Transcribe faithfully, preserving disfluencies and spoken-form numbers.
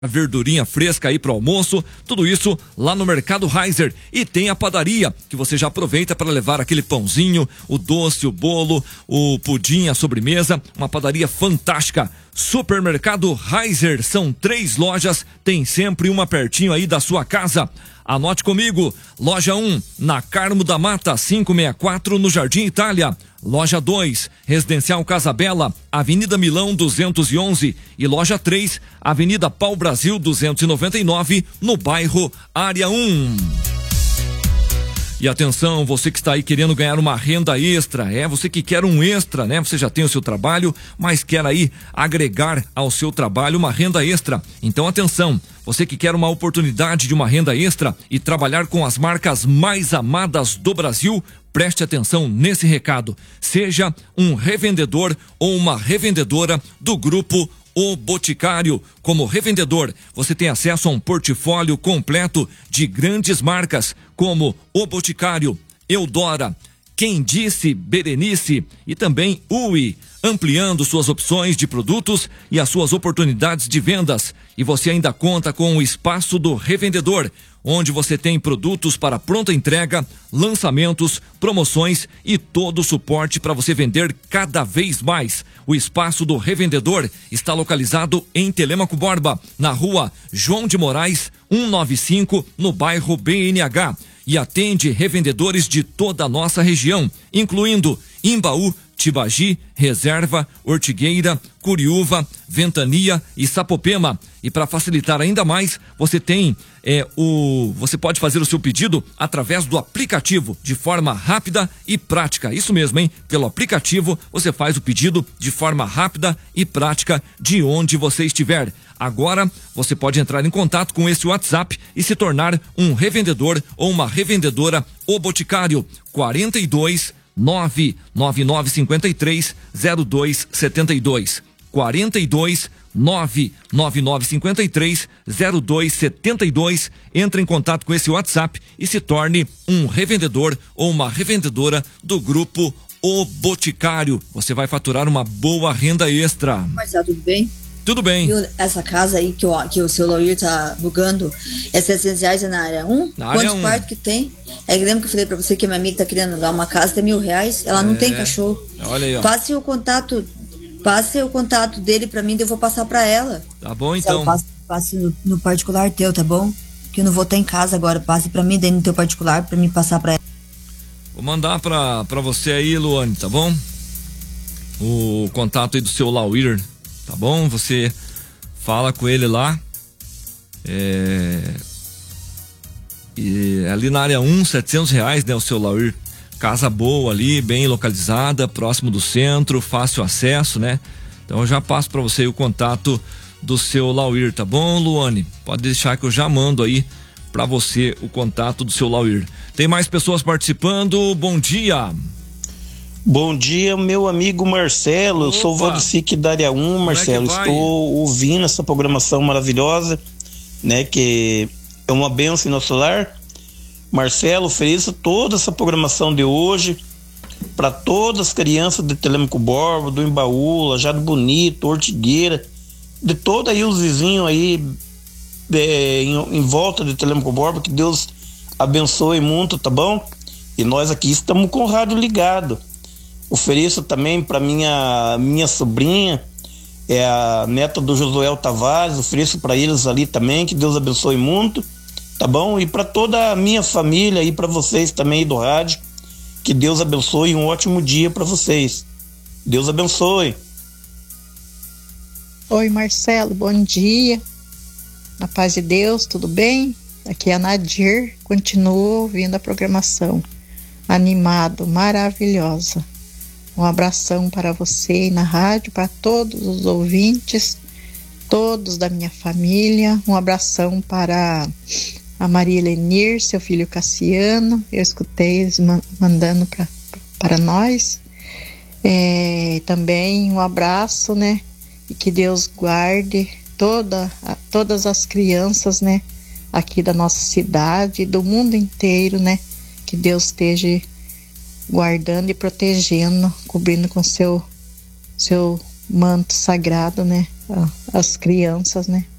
A verdurinha fresca aí para o almoço, tudo isso lá no Mercado Reiser. E tem a padaria, que você já aproveita para levar aquele pãozinho, o doce, o bolo, o pudim, a sobremesa. Uma padaria fantástica. Supermercado Reiser, são três lojas, tem sempre uma pertinho aí da sua casa. Anote comigo, loja um, na Carmo da Mata, quinhentos e sessenta e quatro, no Jardim Itália. Loja dois, Residencial Casa Bela, Avenida Milão duzentos e onze. E loja três, Avenida Pau Brasil duzentos e noventa e nove, no bairro Área um. E atenção, você que está aí querendo ganhar uma renda extra, é você que quer um extra, né? Você já tem o seu trabalho, mas quer aí agregar ao seu trabalho uma renda extra. Então atenção, você que quer uma oportunidade de uma renda extra e trabalhar com as marcas mais amadas do Brasil, preste atenção nesse recado. Seja um revendedor ou uma revendedora do grupo O Boticário. Como revendedor, você tem acesso a um portfólio completo de grandes marcas como O Boticário, Eudora, Quem Disse, Berenice e também U I, ampliando suas opções de produtos e as suas oportunidades de vendas. E você ainda conta com o espaço do revendedor, onde você tem produtos para pronta entrega, lançamentos, promoções e todo o suporte para você vender cada vez mais. O espaço do revendedor está localizado em Telêmaco Borba, na rua João de Moraes, cento e noventa e cinco, no bairro B N H. E atende revendedores de toda a nossa região, incluindo Imbaú, Tibagi, Reserva, Ortigueira, Curiúva, Ventania e Sapopema. E para facilitar ainda mais, você tem é, o, você pode fazer o seu pedido através do aplicativo, de forma rápida e prática. Isso mesmo, hein? Pelo aplicativo você faz o pedido de forma rápida e prática de onde você estiver. Agora você pode entrar em contato com esse WhatsApp e se tornar um revendedor ou uma revendedora O Boticário. quarenta e dois, nove nove nove cinco três, zero dois sete dois. quarenta e dois, nove nove nove cinco três, zero dois sete dois. Entre em contato com esse WhatsApp e se torne um revendedor ou uma revendedora do grupo O Boticário. Você vai faturar uma boa renda extra. Marcelo, tudo bem? Tudo bem. Viu, essa casa aí que o, que o seu Lauir tá bugando, é setecentos reais, é na área um? Na área Quantos um. quartos que tem? É que lembra que eu falei pra você que minha amiga tá querendo alugar uma casa, tem mil reais, ela não É. tem cachorro. Olha aí, ó. Passe o contato, passe o contato dele pra mim, daí eu vou passar pra ela. Tá bom, Se ela então. Passe, passe no, no particular teu, tá bom? Que eu não vou estar em casa agora, passe pra mim, daí no teu particular, pra mim passar pra ela. Vou mandar pra, pra você aí, Luane, tá bom? O contato aí do seu Lauir, tá bom? Você fala com ele lá. É... E ali na área um, setecentos reais, né? O seu Lauir. Casa boa ali, bem localizada, próximo do centro, fácil acesso, né? Então eu já passo pra você o contato do seu Lauir, tá bom, Luane? Pode deixar que eu já mando aí pra você o contato do seu Lauir. Tem mais pessoas participando, bom dia. Bom dia, meu amigo Marcelo. Eu sou o Valdecique da área um, Marcelo. é Estou ouvindo essa programação maravilhosa, né? Que é uma bênção em nosso lar. Marcelo, ofereço toda essa programação de hoje para todas as crianças de Telêmaco Borba, do Imbaú, Lajado Bonito, Ortigueira, de todos aí os vizinhos aí é, em, em volta de Telêmaco Borba. Que Deus abençoe muito, tá bom? E nós aqui estamos com o rádio ligado. Ofereço também para minha minha sobrinha, é a neta do Josuel Tavares, ofereço para eles ali também, que Deus abençoe muito, tá bom? E para toda a minha família e para vocês também aí do rádio, que Deus abençoe e um ótimo dia para vocês. Deus abençoe. Oi, Marcelo, bom dia. Na paz de Deus, tudo bem? Aqui é a Nadir, continuo ouvindo a programação. Animado, maravilhosa. Um abração para você e na rádio, para todos os ouvintes, todos da minha família. Um abração para a Maria Lenir, seu filho Cassiano. Eu escutei eles mandando pra, para nós. É, também um abraço, né? E que Deus guarde toda, todas as crianças, né? Aqui da nossa cidade, do mundo inteiro, né? Que Deus esteja guardando e protegendo, cobrindo com seu seu manto sagrado, né? As crianças, né?